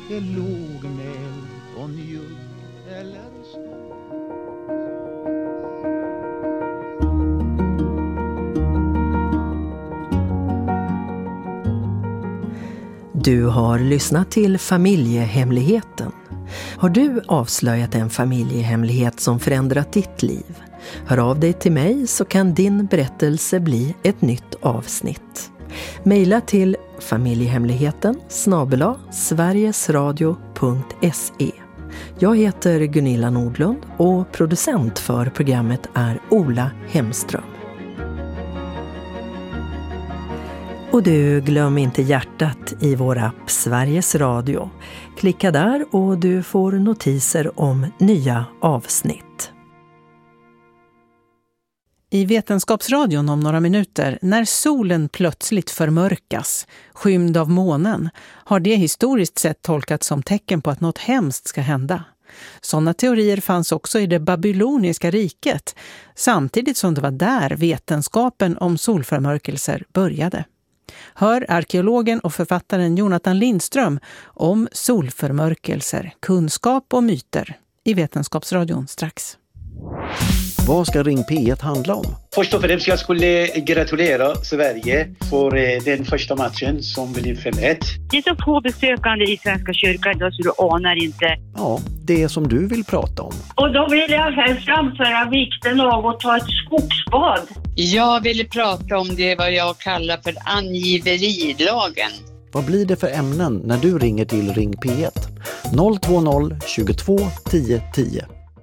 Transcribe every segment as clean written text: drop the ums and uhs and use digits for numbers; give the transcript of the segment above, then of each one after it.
är lågmäld och njugg eller stor. Du har lyssnat till Familjehemligheten. Har du avslöjat en familjehemlighet som förändrat ditt liv? Hör av dig till mig så kan din berättelse bli ett nytt avsnitt. Maila till familjehemligheten@sverigesradio.se. Jag heter Gunilla Nordlund och producent för programmet är Ola Hemström. Och du, glöm inte hjärtat i vår app Sveriges Radio. Klicka där och du får notiser om nya avsnitt. I Vetenskapsradion om några minuter, när solen plötsligt förmörkas, skymd av månen, har det historiskt sett tolkats som tecken på att något hemskt ska hända. Sådana teorier fanns också i det babyloniska riket, samtidigt som det var där vetenskapen om solförmörkelser började. Hör arkeologen och författaren Jonathan Lindström om solförmörkelser, kunskap och myter i Vetenskapsradion strax. Vad ska Ring P1 handla om? Först och främst jag skulle gratulera Sverige för den första matchen som blev 5-1. Det är så få besökande i Svenska kyrkan idag så du anar inte. Ja, det är som du vill prata om. Och då vill jag här framföra vikten av att ta ett skogsbad. Jag ville prata om det vad jag kallar för angiverilagen. Vad blir det för ämnen när du ringer till Ring P1? 020 22 10 10.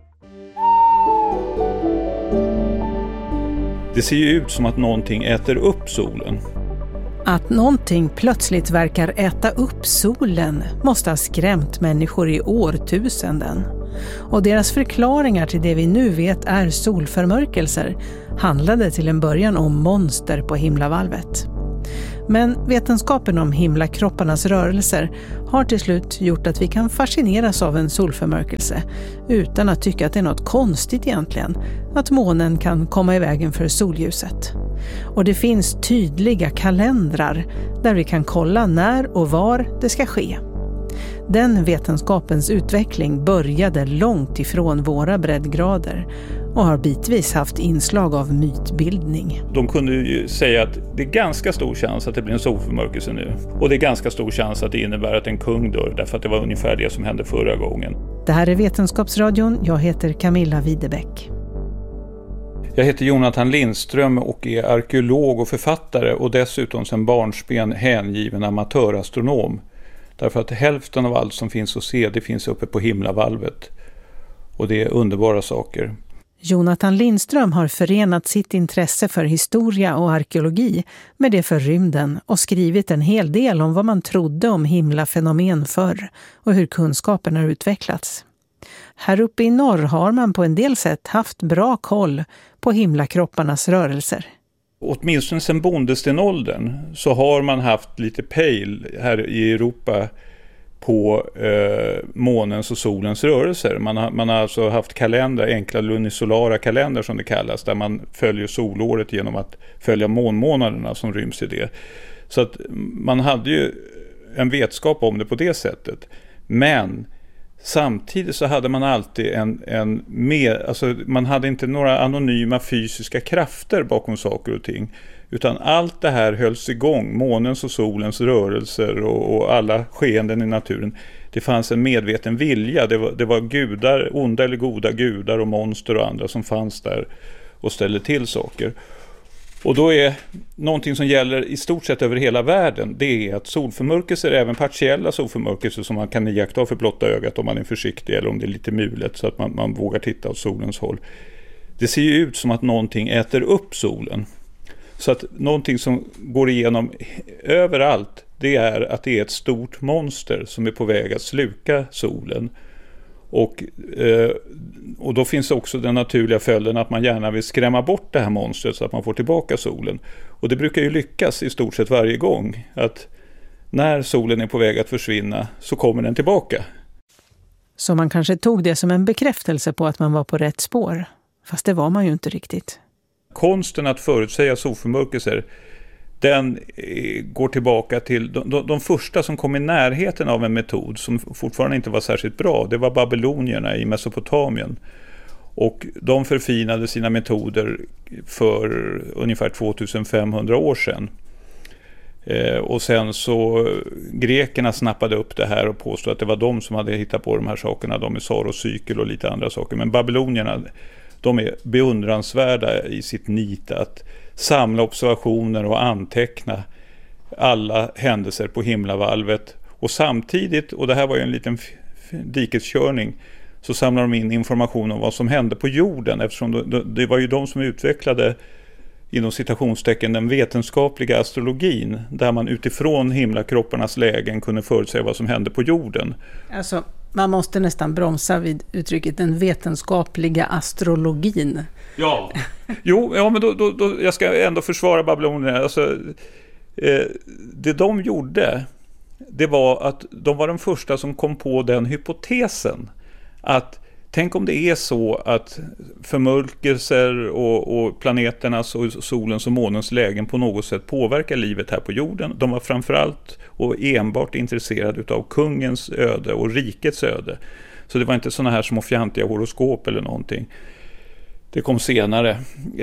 Det ser ju ut som att någonting äter upp solen. Att någonting plötsligt verkar äta upp solen måste ha skrämt människor i årtusenden. Och deras förklaringar till det vi nu vet är solförmörkelser handlade till en början om monster på himlavalvet. Men vetenskapen om himlakropparnas rörelser har till slut gjort att vi kan fascineras av en solförmörkelse utan att tycka att det är något konstigt egentligen, att månen kan komma i vägen för solljuset. Och det finns tydliga kalendrar där vi kan kolla när och var det ska ske. Den vetenskapens utveckling började långt ifrån våra breddgrader och har bitvis haft inslag av mytbildning. De kunde ju säga att det är ganska stor chans att det blir en solförmörkelse nu. Och det är ganska stor chans att det innebär att en kung dör, därför att det var ungefär det som hände förra gången. Det här är Vetenskapsradion. Jag heter Camilla Widebäck. Jag heter Jonathan Lindström och är arkeolog och författare och dessutom sedan barnsben hängiven amatörastronom. Därför att hälften av allt som finns att se, det finns uppe på himlavalvet. Och det är underbara saker. Jonathan Lindström har förenat sitt intresse för historia och arkeologi med det för rymden och skrivit en hel del om vad man trodde om himlafenomen förr och hur kunskapen har utvecklats. Här uppe i norr har man på en del sätt haft bra koll på himlakropparnas rörelser. Åtminstone sedan bondestenåldern så har man haft lite pejl här i Europa på månens och solens rörelser. Man har alltså haft kalendrar, enkla lunisolara kalendrar som det kallas, där man följer solåret genom att följa månmånaderna som ryms i det. Så att man hade ju en vetskap om det på det sättet. Men samtidigt så hade man alltid man hade inte några anonyma fysiska krafter bakom saker och ting, utan allt det här hölls igång, månens och solens rörelser och alla skeenden i naturen. Det fanns en medveten vilja, det var gudar, onda eller goda gudar och monster och andra som fanns där och ställde till saker. Och då är någonting som gäller i stort sett över hela världen, det är att solförmörkelser, även partiella solförmörkelser som man kan iaktta för blotta ögat om man är försiktig eller om det är lite mulet så att man vågar titta åt solens håll. Det ser ju ut som att någonting äter upp solen. Så att någonting som går igenom överallt, det är att det är ett stort monster som är på väg att sluka solen. Och då finns också den naturliga följden att man gärna vill skrämma bort det här monstret så att man får tillbaka solen. Och det brukar ju lyckas i stort sett varje gång. Att när solen är på väg att försvinna så kommer den tillbaka. Så man kanske tog det som en bekräftelse på att man var på rätt spår. Fast det var man ju inte riktigt. Konsten att förutsäga solförmörkelser, den går tillbaka till de första som kom i närheten av en metod som fortfarande inte var särskilt bra. Det var babylonierna i Mesopotamien. Och de förfinade sina metoder för ungefär 2500 år sedan. Och sen så grekerna snappade upp det här och påstod att det var de som hade hittat på de här sakerna. De är Saros-cykel och lite andra saker. Men babylonierna, de är beundransvärda i sitt nit att samla observationer och anteckna alla händelser på himlavalvet. Och samtidigt, och det här var ju en liten dikeskörning, så samlar de in information om vad som hände på jorden, eftersom det var ju de som utvecklade inom citationstecken den vetenskapliga astrologin, där man utifrån himlakropparnas lägen kunde förutsäga vad som hände på jorden. Alltså, man måste nästan bromsa vid uttrycket den vetenskapliga astrologin. Ja, men då jag ska ändå försvara babylonierna. Alltså, det de gjorde, det var att de var de första som kom på den hypotesen att tänk om det är så att förmörkelser och planeternas och solens och månens lägen på något sätt påverkar livet här på jorden. De var framförallt och enbart intresserade av kungens öde och rikets öde. Så det var inte såna här små fjantiga horoskop eller någonting. Det kom senare.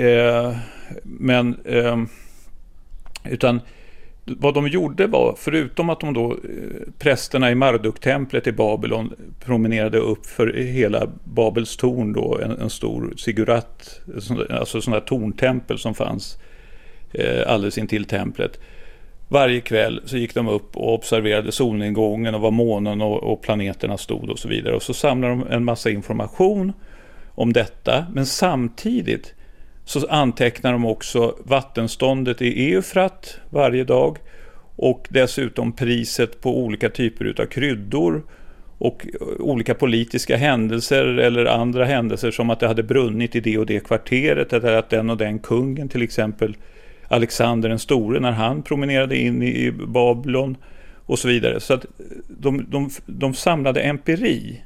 Utan vad de gjorde var, förutom att de då, prästerna i Marduk-templet i Babylon promenerade upp för hela Babels torn då, en stor ziggurat, alltså sån där torntempel som fanns alldeles intill templet. Varje kväll så gick de upp och observerade solnedgången och var månen och planeterna stod och så vidare. Och så samlade de en massa information om detta, men samtidigt så antecknar de också vattenståndet i Eufrat varje dag och dessutom priset på olika typer av kryddor och olika politiska händelser eller andra händelser, som att det hade brunnit i det och det kvarteret, eller att den och den kungen, till exempel Alexander den store, när han promenerade in i Babylon och så vidare. Så att de samlade empiri.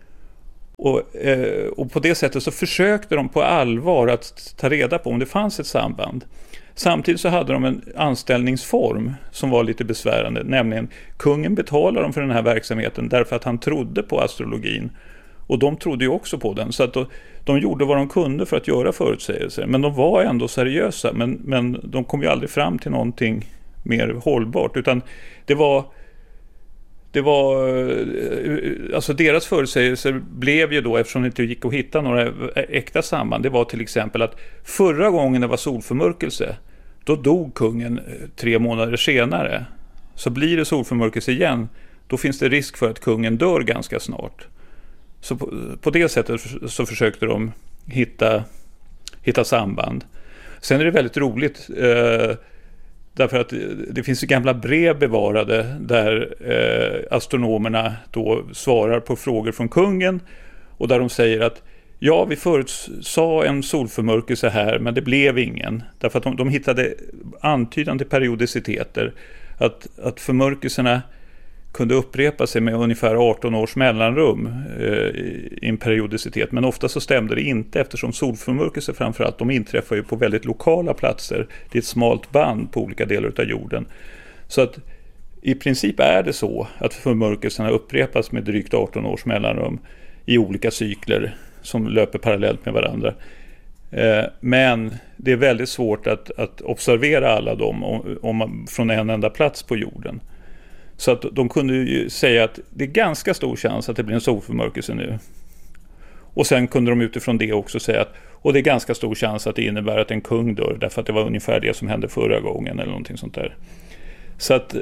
Och på det sättet så försökte de på allvar att ta reda på om det fanns ett samband. Samtidigt så hade de en anställningsform som var lite besvärande, nämligen kungen betalade dem för den här verksamheten därför att han trodde på astrologin, och de trodde ju också på den, så att de gjorde vad de kunde för att göra förutsägelser, men de var ändå seriösa, men de kom ju aldrig fram till någonting mer hållbart, utan det var alltså deras förutsägelser blev ju då, eftersom det inte gick att hitta några äkta samband, det var till exempel att förra gången det var solförmörkelse, då dog kungen 3 månader senare. Så blir det solförmörkelse igen, då finns det risk för att kungen dör ganska snart. Så på det sättet så försökte de hitta samband. Sen är det väldigt roligt därför att det finns ju gamla brev bevarade där astronomerna då svarar på frågor från kungen, och där de säger att ja, vi förutsade en solförmörkelse här, men det blev ingen. Därför att de hittade antydande periodiciteter, att förmörkelserna kunde upprepa sig med ungefär 18 års mellanrum i en periodicitet. Men ofta så stämde det inte, eftersom solförmörkelser framförallt, de inträffar ju på väldigt lokala platser. Det är ett smalt band på olika delar av jorden. Så att i princip är det så att förmörkelserna upprepas med drygt 18 års mellanrum i olika cykler som löper parallellt med varandra. Men det är väldigt svårt att observera alla dem från en enda plats på jorden. Så att de kunde ju säga att det är ganska stor chans att det blir en solförmörkelse nu. Och sen kunde de utifrån det också säga att och det är ganska stor chans att det innebär att en kung dör, därför att det var ungefär det som hände förra gången eller någonting sånt där. Så att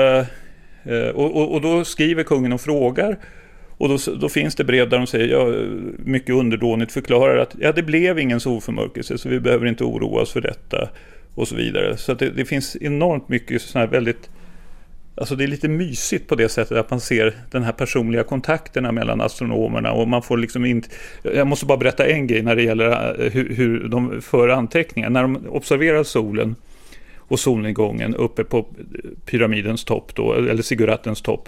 och då skriver kungen och frågar, och då finns det brev där de säger, mycket underdånigt förklarar att det blev ingen solförmörkelse, så vi behöver inte oroa oss för detta och så vidare. Så att det finns enormt mycket såna här väldigt, alltså det är lite mysigt på det sättet att man ser den här personliga kontakterna mellan astronomerna, och man får liksom inte, jag måste bara berätta en grej när det gäller hur de för anteckningar. När de observerar solen och solnedgången uppe på pyramidens topp då, eller zigguratens topp,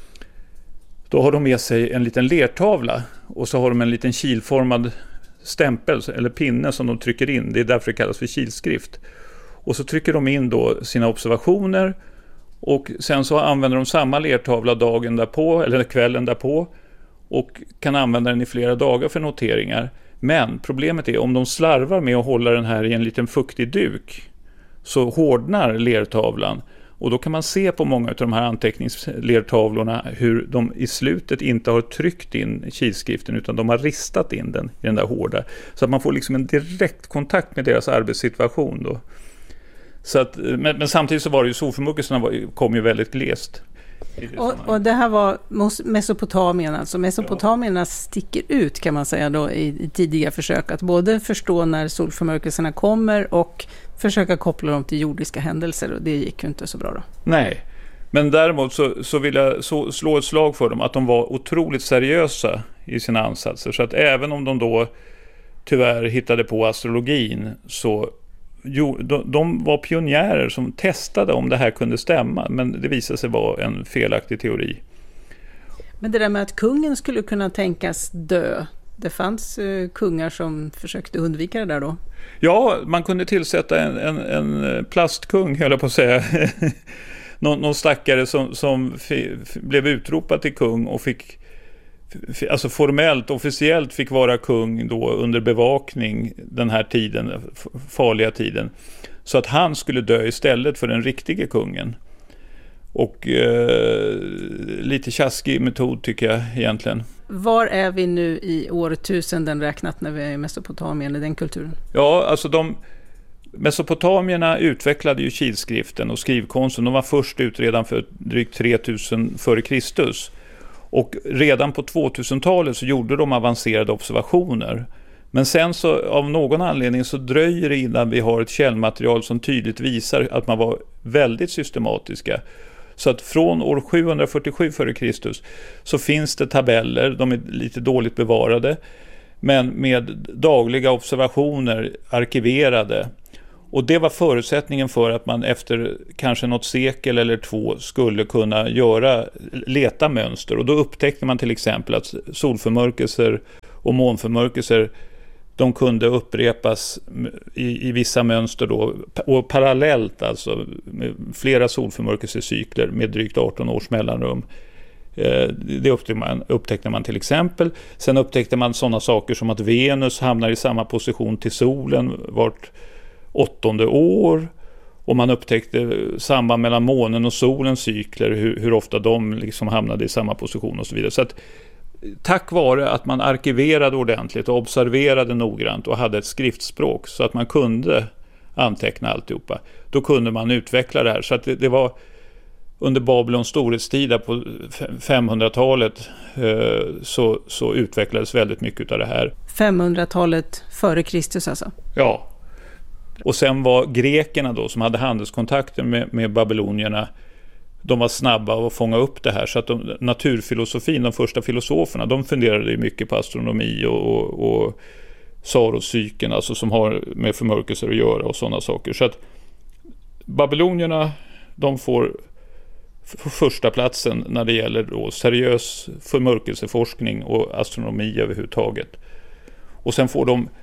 då har de med sig en liten lertavla, och så har de en liten kilformad stämpel eller pinne som de trycker in. Det är därför det kallas för kilskrift. Och så trycker de in då sina observationer och sen så använder de samma lertavla dagen därpå eller kvällen därpå och kan använda den i flera dagar för noteringar. Men problemet är om de slarvar med att hålla den här i en liten fuktig duk så hårdnar lertavlan. Och då kan man se på många av de här anteckningslertavlorna hur de i slutet inte har tryckt in kilskriften utan de har ristat in den i den där hårda. Så att man får liksom en direkt kontakt med deras arbetssituation då. Så att, men samtidigt så var det ju solförmörkelserna kom ju väldigt glest. Och det här var Mesopotamien, alltså Mesopotamierna sticker ut kan man säga då i tidiga försök att både förstå när solförmörkelserna kommer och försöka koppla dem till jordiska händelser, och det gick ju inte så bra då. Nej, men däremot så vill jag slå ett slag för dem att de var otroligt seriösa i sina ansatser, så att även om de då tyvärr hittade på astrologin så de var pionjärer som testade om det här kunde stämma, men det visade sig vara en felaktig teori. Men det där med att kungen skulle kunna tänkas dö, det fanns kungar som försökte undvika det där då? Ja, man kunde tillsätta en plastkung, höll jag på att säga. någon stackare som blev utropad till kung och fick alltså formellt, officiellt fick vara kung då under bevakning den här tiden, farliga tiden. Så att han skulle dö istället för den riktiga kungen. Och lite tjaskig metod tycker jag egentligen. Var är vi nu i årtusenden räknat när vi är i Mesopotamien i den kulturen? Ja, alltså Mesopotamierna utvecklade ju kilskriften och skrivkonsten. De var först ut redan för drygt 3000 före Kristus. Och redan på 2000-talet så gjorde de avancerade observationer. Men sen så av någon anledning så dröjer det innan vi har ett källmaterial som tydligt visar att man var väldigt systematiska. Så att från år 747 före Kristus så finns det tabeller, de är lite dåligt bevarade, men med dagliga observationer arkiverade. Och det var förutsättningen för att man efter kanske något sekel eller två skulle kunna leta mönster. Och då upptäckte man till exempel att solförmörkelser och månförmörkelser, de kunde upprepas i vissa mönster då, och parallellt alltså med flera solförmörkelsecykler med drygt 18 års mellanrum. Det upptäckte man till exempel. Sen upptäckte man sådana saker som att Venus hamnar i samma position till solen vart 8:e år, och man upptäckte samband mellan månen och solens cykler, hur ofta de liksom hamnade i samma position och så vidare. Så att tack vare att man arkiverade ordentligt och observerade noggrant och hade ett skriftspråk så att man kunde anteckna alltihopa, då kunde man utveckla det här. Så att det var under Babylons storhetstid på 500-talet så utvecklades väldigt mycket av det här. 500-talet före Kristus alltså? Ja. Och sen var grekerna då som hade handelskontakter med babylonierna, de var snabba att fånga upp det här, så att naturfilosofin, de första filosoferna, de funderade ju mycket på astronomi och Saros-cykeln, alltså som har med förmörkelser att göra och sådana saker. Så att babylonierna, de får första platsen när det gäller då seriös förmörkelseforskning och astronomi överhuvudtaget. Och sen får de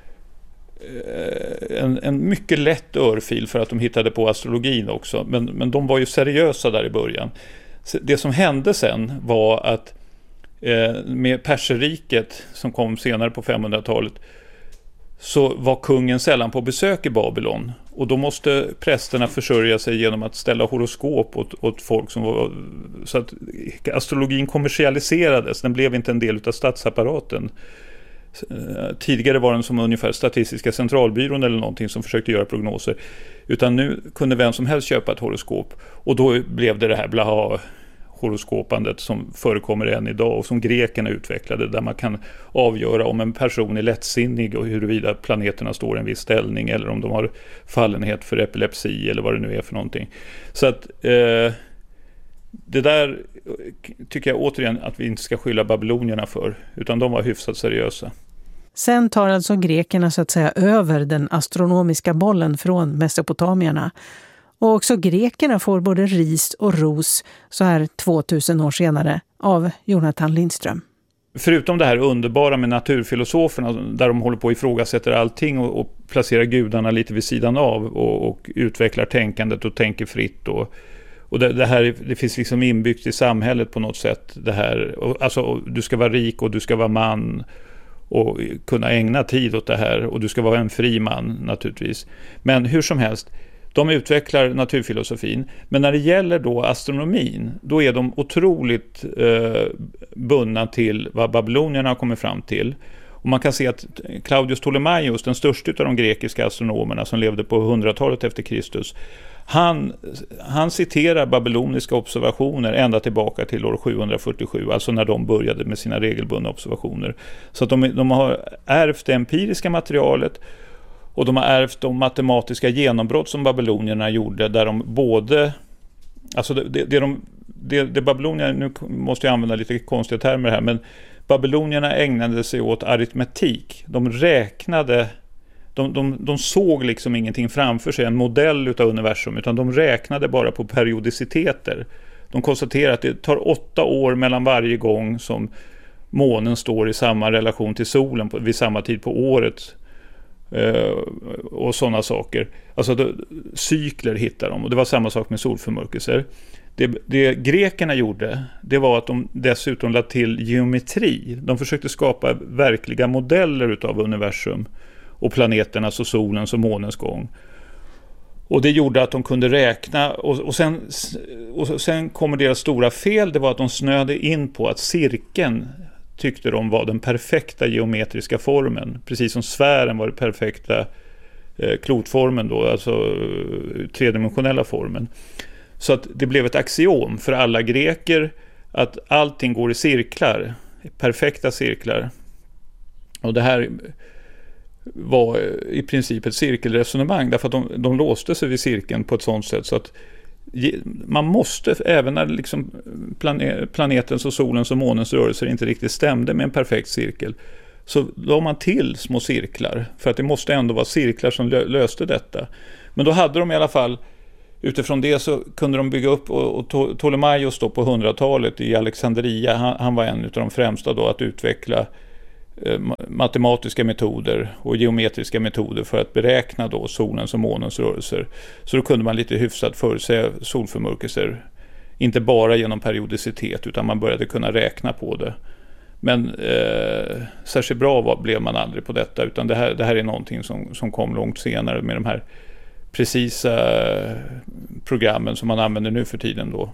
en mycket lätt örfil för att de hittade på astrologin också, men de var ju seriösa där i början. Det som hände sen var att med Perserriket som kom senare på 500-talet så var kungen sällan på besök i Babylon, och då måste prästerna försörja sig genom att ställa horoskop åt folk som var, så att astrologin kommersialiserades, den blev inte en del av statsapparaten. Tidigare var den som ungefär Statistiska centralbyrån eller någonting som försökte göra prognoser, utan nu kunde vem som helst köpa ett horoskop, och då blev det här horoskopandet som förekommer än idag och som grekerna utvecklade, där man kan avgöra om en person är lättsinnig och huruvida planeterna står i en viss ställning eller om de har fallenhet för epilepsi eller vad det nu är för någonting. Så att det där tycker jag återigen att vi inte ska skylla babylonierna för, utan de var hyfsat seriösa. Sen tar alltså grekerna så att säga över den astronomiska bollen från mesopotamierna. Och också grekerna får både ris och ros så här 2000 år senare av Jonathan Lindström. förutom det här underbara med naturfilosoferna där de håller på att ifrågasätta allting och placerar gudarna lite vid sidan av och utvecklar tänkandet och tänker fritt och det här, det finns liksom inbyggt i samhället på något sätt det här, alltså du ska vara rik och du ska vara man och kunna ägna tid åt det här och du ska vara en fri man naturligtvis. Men hur som helst, de utvecklar naturfilosofin, men när det gäller då astronomin, då är de otroligt bundna till vad babylonierna har kommit fram till. Och man kan se att Claudius Ptolemaios, den största av de grekiska astronomerna som levde på 100-talet efter Kristus, han citerar babyloniska observationer ända tillbaka till år 747, alltså när de började med sina regelbundna observationer. Så att de har ärvt det empiriska materialet och de har ärvt de matematiska genombrott som babylonierna gjorde, där de både, alltså det babylonierna, nu måste jag använda lite konstiga termer här, men babylonierna ägnade sig åt aritmetik. De räknade, de såg liksom ingenting framför sig, en modell utav universum, utan de räknade bara på periodiciteter. De konstaterade att det tar 8 år mellan varje gång som månen står i samma relation till solen vid samma tid på året. Och sådana saker. Alltså cykler hittar de, och det var samma sak med solförmörkelser. Det grekerna gjorde, det var att de dessutom lade till geometri. De försökte skapa verkliga modeller utav universum och planeternas och solens och månens gång. Och det gjorde att de kunde räkna, och sen kommer deras stora fel, det var att de snöade in på att cirkeln tyckte de var den perfekta geometriska formen, precis som sfären var den perfekta klotformen då, alltså tredimensionella formen. Så att det blev ett axiom för alla greker att allting går i cirklar, perfekta cirklar. Och det här var i princip ett cirkelresonemang, därför att de låste sig vid cirkeln på ett sådant sätt så att man måste, även när liksom planetens och solens och månens rörelser inte riktigt stämde med en perfekt cirkel, så la man till små cirklar, för att det måste ändå vara cirklar som löste detta. Men då hade de i alla fall, utifrån det så kunde de bygga upp, och Ptolemaios då på 100-talet i Alexandria, han var en av de främsta då att utveckla matematiska metoder och geometriska metoder för att beräkna då solens och månens rörelser. Så då kunde man lite hyfsat förutsäga solförmörkelser, inte bara genom periodicitet, utan man började kunna räkna på det. Men särskilt bra blev man aldrig på detta, utan det här är någonting som kom långt senare med de här precisa programmen som man använder nu för tiden då.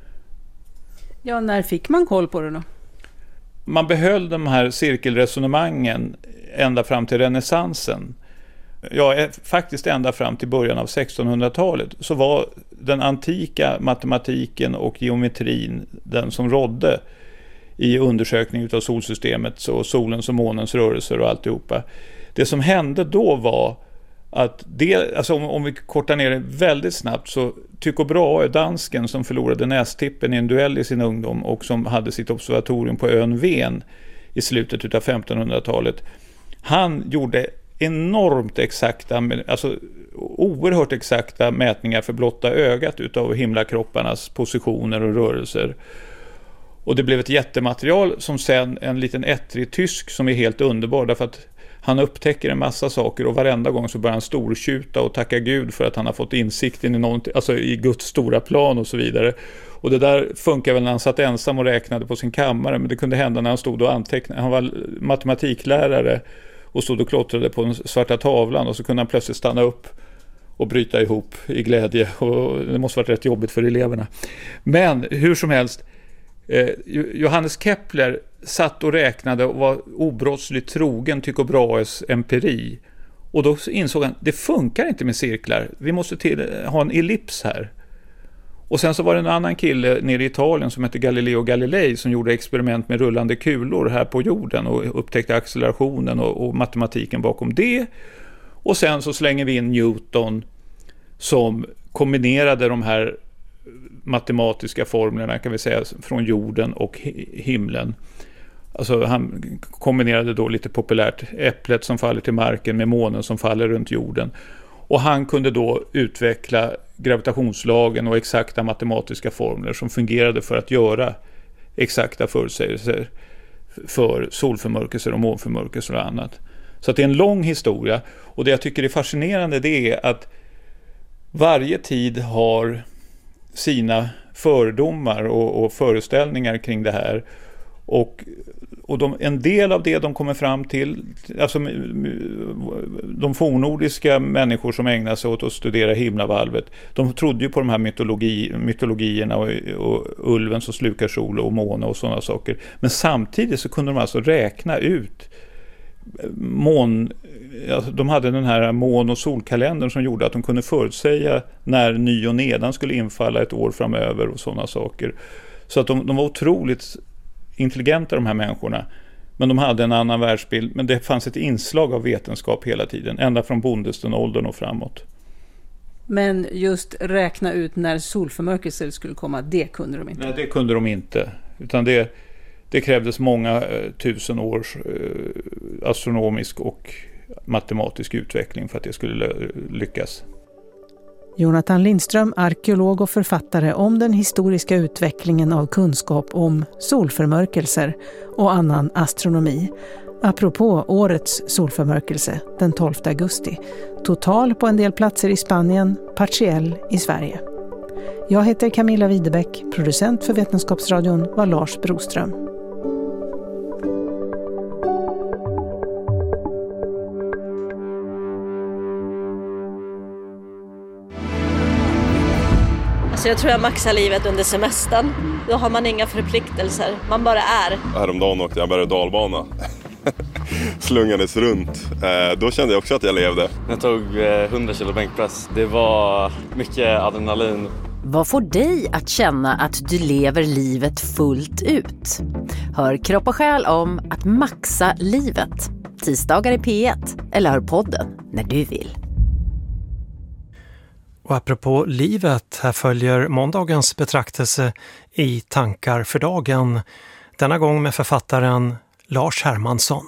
Ja, när fick man koll på det då? Man behöll de här cirkelresonemangen ända fram till renässansen. Ja, faktiskt ända fram till början av 1600-talet så var den antika matematiken och geometrin den som rådde i undersökning av solsystemet och solens och månens rörelser och alltihopa. Det som hände då var att alltså om vi kortar ner det väldigt snabbt, så Tycho Brahe, dansken som förlorade nästippen i en duell i sin ungdom och som hade sitt observatorium på ön Ven i slutet av 1500-talet, han gjorde enormt exakta, alltså oerhört exakta mätningar för blotta ögat utav himlakropparnas positioner och rörelser. Och det blev ett jättematerial som sen en liten ettrig tysk som är helt underbar, därför att han upptäcker en massa saker och varenda gång så börjar han stortjuta och tacka Gud för att han har fått insikten i någonting, alltså i Guds stora plan och så vidare. Och det där funkar väl när han satt ensam och räknade på sin kammare, men det kunde hända när han stod och antecknade. Han var matematiklärare och stod och klottrade på den svarta tavlan, och så kunde han plötsligt stanna upp och bryta ihop i glädje, och det måste varit rätt jobbigt för eleverna. Men hur som helst, Johannes Kepler satt och räknade och var obrottsligt trogen Tycho Brahes empiri, och då insåg han, det funkar inte med cirklar, vi måste ha en ellips här. Och sen så var det en annan kille nere i Italien som hette Galileo Galilei som gjorde experiment med rullande kulor här på jorden och upptäckte accelerationen och matematiken bakom det. Och sen så slänger vi in Newton som kombinerade de här matematiska formlerna, kan vi säga, från jorden och himlen. Alltså han kombinerade då lite populärt äpplet som faller till marken med månen som faller runt jorden. Och han kunde då utveckla gravitationslagen och exakta matematiska formler som fungerade för att göra exakta förutsägelser. för solförmörkelser och månförmörkelser och annat. Så att det är en lång historia, och det jag tycker är fascinerande det är att varje tid har sina fördomar och föreställningar kring det här, och en del av det de kommer fram till, alltså de fornnordiska människor som ägnar sig åt att studera himlavalvet, de trodde ju på de här mytologierna och ulven som slukar sol och måne och sådana saker, men samtidigt så kunde de alltså räkna ut de hade den här mån- och solkalendern som gjorde att de kunde förutsäga när ny- och nedan skulle infalla ett år framöver och sådana saker. Så att de var otroligt intelligenta, de här människorna, men de hade en annan världsbild, men det fanns ett inslag av vetenskap hela tiden, ända från bondestenåldern och framåt. Men just räkna ut när solförmörkelser skulle komma, det kunde de inte? Nej, det kunde de inte, utan det krävdes många tusen års astronomisk och matematisk utveckling för att det skulle lyckas. Jonathan Lindström, arkeolog och författare om den historiska utvecklingen av kunskap om solförmörkelser och annan astronomi. Apropå årets solförmörkelse den 12 augusti. Total på en del platser i Spanien, partiell i Sverige. Jag heter Camilla Widebeck, producent för Vetenskapsradion var Lars Broström. Så jag tror jag maxar livet under semestern. Då har man inga förpliktelser, man bara är. Häromdagen åkte jag berg- och dalbana. Slungades runt. Då kände jag också att jag levde. Jag tog 100 kilo bänkpress. Det var mycket adrenalin. Vad får dig att känna att du lever livet fullt ut? Hör Kropp och själ om att maxa livet. Tisdagar i P1 eller hör podden när du vill. Och apropå livet, här följer måndagens betraktelse i Tankar för dagen. Denna gång med författaren Lars Hermansson.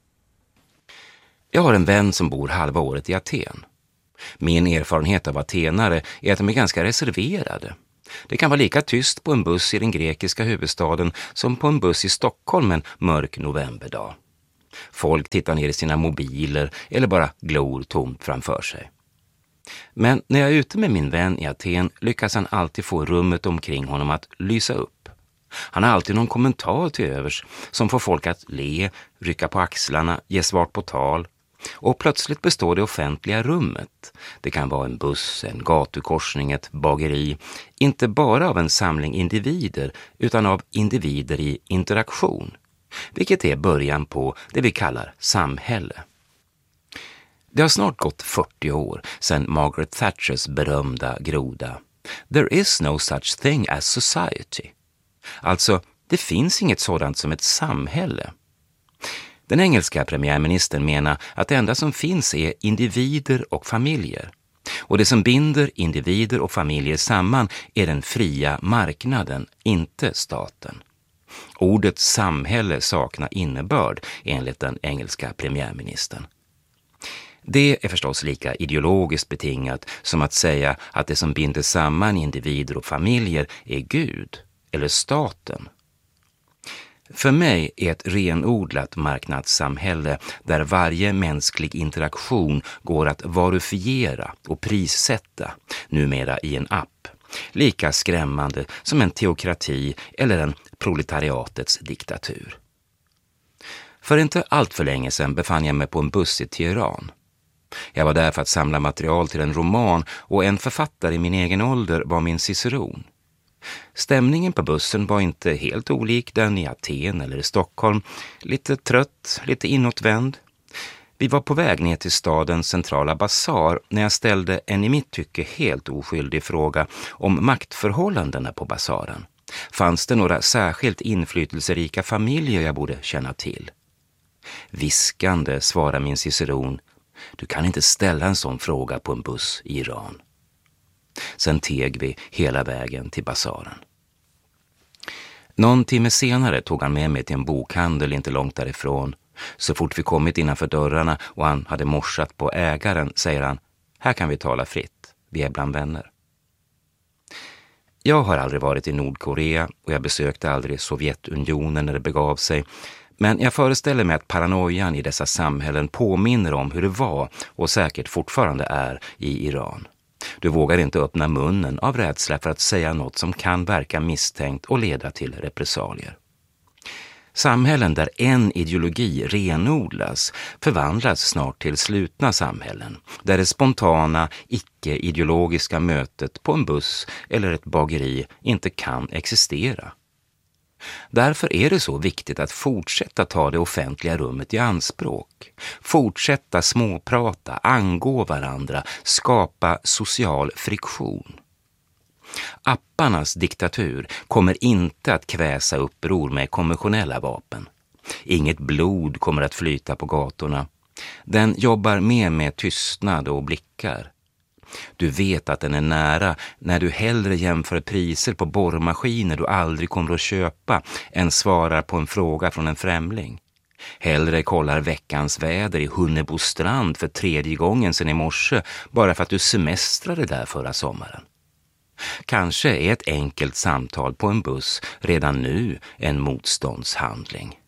Jag har en vän som bor halva året i Aten. Min erfarenhet av atenare är att de är ganska reserverade. Det kan vara lika tyst på en buss i den grekiska huvudstaden som på en buss i Stockholm en mörk novemberdag. Folk tittar ner i sina mobiler eller bara glor tomt framför sig. Men när jag är ute med min vän i Aten lyckas han alltid få rummet omkring honom att lysa upp. Han har alltid någon kommentar till övers som får folk att le, rycka på axlarna, ge svart på tal. Och plötsligt består det offentliga rummet. Det kan vara en buss, en gatukorsning, ett bageri. Inte bara av en samling individer utan av individer i interaktion. Vilket är början på det vi kallar samhälle. Det har snart gått 40 år sedan Margaret Thatchers berömda groda "There is no such thing as society". Alltså, det finns inget sådant som ett samhälle. Den engelska premiärministern menar att det enda som finns är individer och familjer. Och det som binder individer och familjer samman är den fria marknaden, inte staten. Ordet samhälle saknar innebörd enligt den engelska premiärministern. Det är förstås lika ideologiskt betingat som att säga att det som binder samman individer och familjer är Gud eller staten. För mig är ett renodlat marknadssamhälle där varje mänsklig interaktion går att varufiera och prissätta, numera i en app, lika skrämmande som en teokrati eller en proletariatets diktatur. För inte allt för länge sedan befann jag mig på en buss i Teheran. Jag var där för att samla material till en roman och en författare i min egen ålder var min ciceron. Stämningen på bussen var inte helt olik den i Aten eller i Stockholm. Lite trött, lite inåtvänd. Vi var på väg ner till stadens centrala basar när jag ställde en i mitt tycke helt oskyldig fråga om maktförhållandena på basaren. Fanns det några särskilt inflytelserika familjer jag borde känna till? Viskande svarar min ciceron: "Du kan inte ställa en sån fråga på en buss i Iran." Sen teg vi hela vägen till basaren. Någon timme senare tog han med mig till en bokhandel inte långt därifrån. Så fort vi kommit innanför dörrarna och han hade morsat på ägaren säger han: "Här kan vi tala fritt, vi är bland vänner." Jag har aldrig varit i Nordkorea och jag besökte aldrig Sovjetunionen när det begav sig. Men jag föreställer mig att paranoian i dessa samhällen påminner om hur det var och säkert fortfarande är i Iran. Du vågar inte öppna munnen av rädsla för att säga något som kan verka misstänkt och leda till repressalier. Samhällen där en ideologi renodlas förvandlas snart till slutna samhällen, där det spontana, icke-ideologiska mötet på en buss eller ett bageri inte kan existera. Därför är det så viktigt att fortsätta ta det offentliga rummet i anspråk. Fortsätta småprata, angå varandra, skapa social friktion. Apparnas diktatur kommer inte att kväsa uppror med konventionella vapen. Inget blod kommer att flyta på gatorna. Den jobbar mer med tystnad och blickar. Du vet att den är nära när du hellre jämför priser på borrmaskiner du aldrig kommer att köpa än svarar på en fråga från en främling. Hellre kollar veckans väder i Hunnebostrand för 3:e gången sedan i morse bara för att du semestrade där förra sommaren. Kanske är ett enkelt samtal på en buss redan nu en motståndshandling.